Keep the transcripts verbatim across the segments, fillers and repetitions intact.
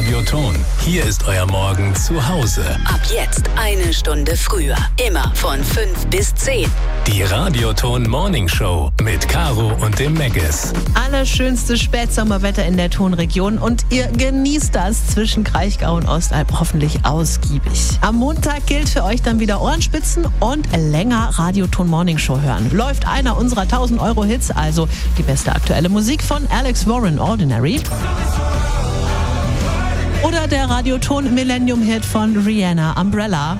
Radioton. Hier ist euer Morgen zu Hause. Ab jetzt eine Stunde früher. Immer von fünf bis zehn. Die Radioton Morning Show mit Caro und dem Megges. Allerschönste Spätsommerwetter in der Tonregion und ihr genießt das zwischen Kraichgau und Ostalb hoffentlich ausgiebig. Am Montag gilt für euch dann wieder Ohrenspitzen und länger Radioton Morning Show hören. Läuft einer unserer tausend Euro Hits, also die beste aktuelle Musik von Alex Warren, Ordinary. Oder der Radioton Millennium Hit von Rihanna, Umbrella.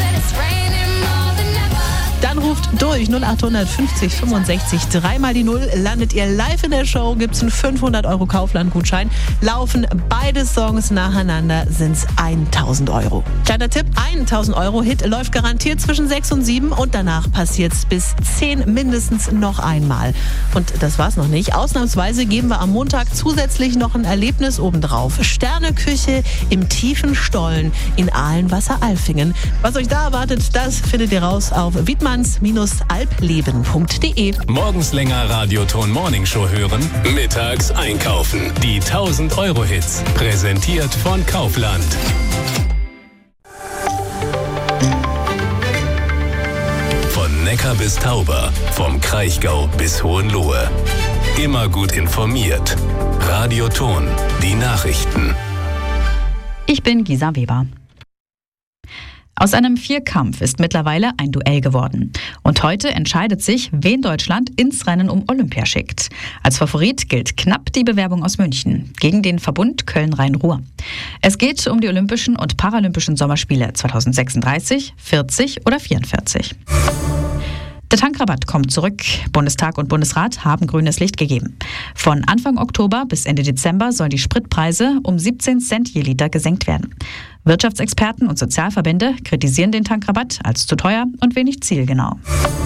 Dann ruft durch null acht fünfzig fünfundsechzig dreimal die Null. Landet ihr live in der Show, gibt's einen fünfhundert Euro Kaufland-Gutschein. Laufen beide Songs nacheinander, sind's tausend Euro. Kleiner Tipp, tausend Euro Hit läuft garantiert zwischen sechs und sieben und danach passiert's bis zehn mindestens noch einmal. Und das war's noch nicht. Ausnahmsweise geben wir am Montag zusätzlich noch ein Erlebnis obendrauf. Sterneküche im tiefen Stollen in Ahlenwasser-Alfingen. Was euch da erwartet, das findet ihr raus auf wiedmanns alpleben punkt de. Morgens länger Radioton Morning Show hören, mittags einkaufen. Die tausend Euro Hits. Präsentiert von Kaufland. Von Neckar bis Tauber, vom Kraichgau bis Hohenlohe. Immer gut informiert. Radioton, die Nachrichten. Ich bin Gisa Weber. Aus einem Vierkampf ist mittlerweile ein Duell geworden. Und heute entscheidet sich, wen Deutschland ins Rennen um Olympia schickt. Als Favorit gilt knapp die Bewerbung aus München gegen den Verbund Köln-Rhein-Ruhr. Es geht um die Olympischen und Paralympischen Sommerspiele zweitausendsechsunddreißig, vierzig oder vierundvierzig. Der Tankrabatt kommt zurück. Bundestag und Bundesrat haben grünes Licht gegeben. Von Anfang Oktober bis Ende Dezember sollen die Spritpreise um siebzehn Cent je Liter gesenkt werden. Wirtschaftsexperten und Sozialverbände kritisieren den Tankrabatt als zu teuer und wenig zielgenau.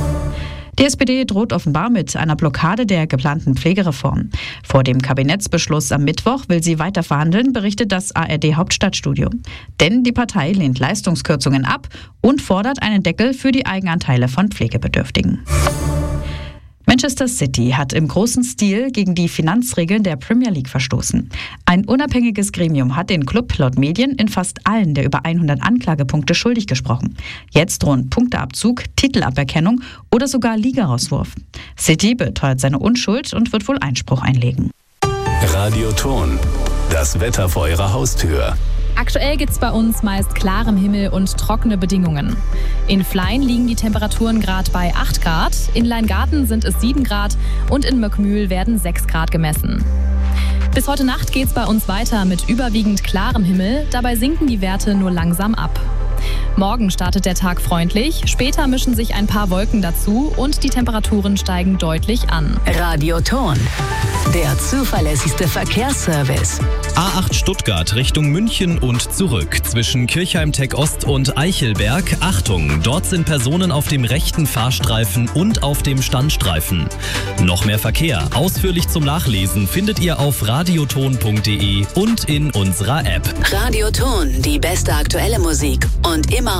Die S P D droht offenbar mit einer Blockade der geplanten Pflegereform. Vor dem Kabinettsbeschluss am Mittwoch will sie weiter verhandeln, berichtet das A R D-Hauptstadtstudio. Denn die Partei lehnt Leistungskürzungen ab und fordert einen Deckel für die Eigenanteile von Pflegebedürftigen. Manchester City hat im großen Stil gegen die Finanzregeln der Premier League verstoßen. Ein unabhängiges Gremium hat den Club laut Medien in fast allen der über hundert Anklagepunkte schuldig gesprochen. Jetzt drohen Punkteabzug, Titelaberkennung oder sogar Ligarauswurf. City beteuert seine Unschuld und wird wohl Einspruch einlegen. Radioton, das Wetter vor eurer Haustür. Aktuell gibt es bei uns meist klarem Himmel und trockene Bedingungen. In Flein liegen die Temperaturen gerade bei acht Grad, in Leingarten sind es sieben Grad und in Möckmühl werden sechs Grad gemessen. Bis heute Nacht geht es bei uns weiter mit überwiegend klarem Himmel, dabei sinken die Werte nur langsam ab. Morgen startet der Tag freundlich, später mischen sich ein paar Wolken dazu und die Temperaturen steigen deutlich an. Radioton, der zuverlässigste Verkehrsservice. A acht Stuttgart Richtung München und zurück. Zwischen Kirchheim-Tech Ost und Eichelberg. Achtung, dort sind Personen auf dem rechten Fahrstreifen und auf dem Standstreifen. Noch mehr Verkehr, ausführlich zum Nachlesen, findet ihr auf radioton punkt de und in unserer App. Radioton, die beste aktuelle Musik und immer